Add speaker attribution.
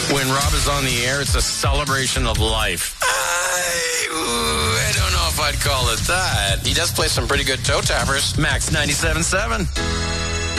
Speaker 1: When Rob is on the air, it's a celebration of life. I don't know if I'd call it that. He does play some pretty good toe tappers. Max 97.7.